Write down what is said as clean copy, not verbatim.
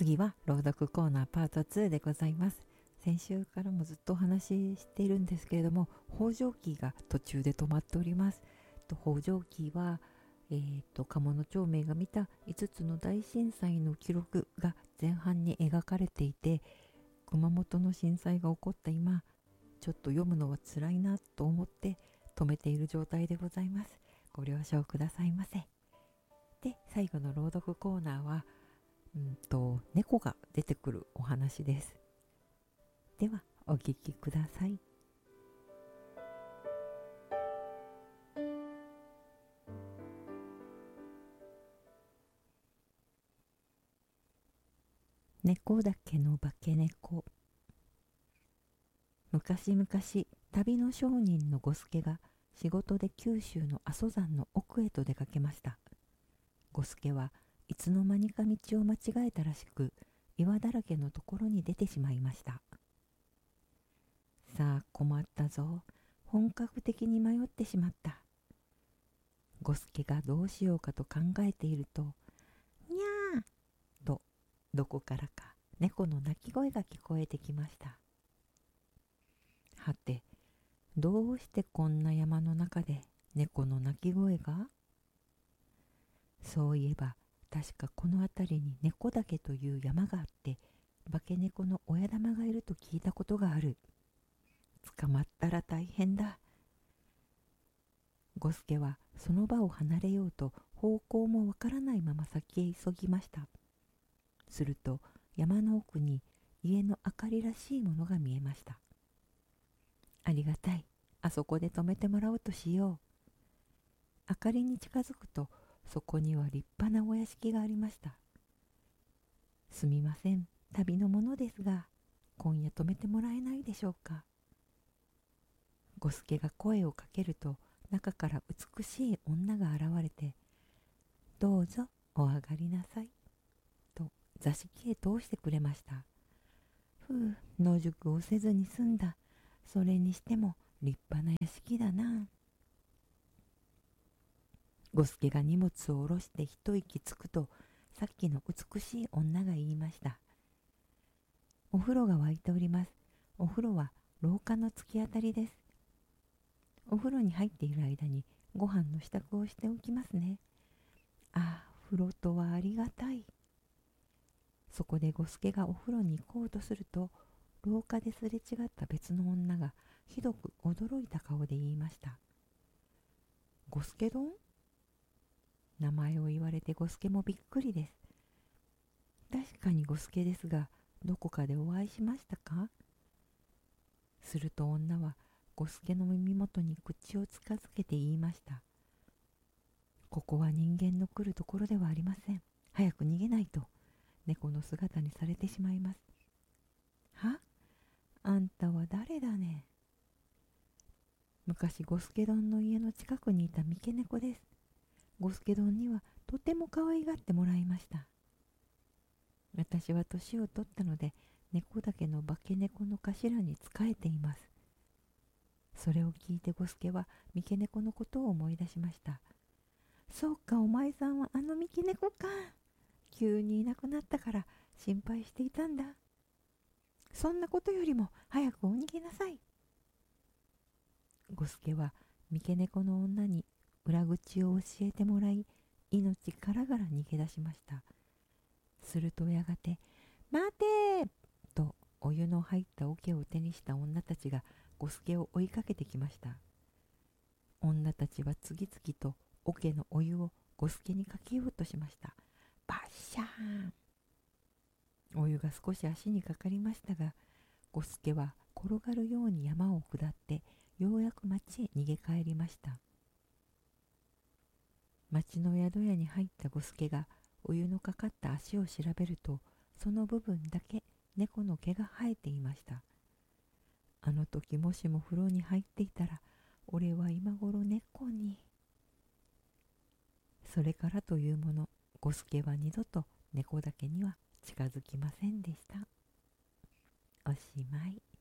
次は朗読コーナーパート2でございます。先週からもずっとお話ししているんですけれども、北条記が途中で止まっております。北条記は、鴨の長明が見た5つの大震災の記録が前半に描かれていて、熊本の震災が起こった今、ちょっと読むのは辛いなと思って止めている状態でございます。ご了承くださいませ。で、最後の朗読コーナーは、猫が出てくるお話です。では、お聞きください。猫だけの化け猫。昔々、旅の商人の五助が仕事で九州の阿蘇山の奥へと出かけました。五助はいつの間にか道を間違えたらしく、岩だらけのところに出てしまいました。さあ困ったぞ。本格的に迷ってしまった。五助がどうしようかと考えていると、にゃーとどこからか猫の鳴き声が聞こえてきました。はて、どうしてこんな山の中で猫の鳴き声が？そういえば確かこの辺りに猫岳という山があって、化け猫の親玉がいると聞いたことがある。捕まったら大変だ。五助はその場を離れようと方向もわからないまま先へ急ぎました。すると山の奥に家の明かりらしいものが見えました。ありがたい。あそこで止めてもらおうとしよう。明かりに近づくとそこには立派なお屋敷がありました。すみません、旅の者ですが、今夜止めてもらえないでしょうか。五助が声をかけると、中から美しい女が現れて、どうぞお上がりなさい、と座敷へ通してくれました。野宿をせずに済んだ。それにしても立派な屋敷だな。五助が荷物を下ろして一息つくと、さっきの美しい女が言いました。お風呂が沸いております。お風呂は廊下の突き当たりです。お風呂に入っている間にご飯の支度をしておきますね。ああ、風呂とはありがたい。そこで五助がお風呂に行こうとすると、廊下ですれ違った別の女がひどく驚いた顔で言いました。五助丼？名前を言われて五助もびっくりです。確かに五助ですが、どこかでお会いしましたか？すると女は五助の耳元に口を近づけて言いました。ここは人間の来るところではありません。早く逃げないと猫の姿にされてしまいます。は？あんたは誰だね？昔五助丼の家の近くにいた三毛猫です。五助丼にはとても可愛がってもらいました。私は年を取ったので、猫だけの化け猫の頭に仕えています。それを聞いて五助は三毛猫のことを思い出しました。そうか、お前さんはあの三毛猫か。急にいなくなったから心配していたんだ。そんなことよりも早くお逃げなさい。五助は三毛猫の女に裏口を教えてもらい、命からがら逃げ出しました。するとやがて、待てーとお湯の入った桶を手にした女たちが五助を追いかけてきました。女たちは次々と桶のお湯を五助にかけようとしました。バッシャーン。お湯が少し足にかかりましたが、五助は転がるように山を下ってようやく町へ逃げ帰りました。町の宿屋に入った五助がお湯のかかった足を調べると、その部分だけ猫の毛が生えていました。あの時もしも風呂に入っていたら、俺は今頃猫に。それからというもの、五助は二度と猫だけには近づきませんでした。おしまい。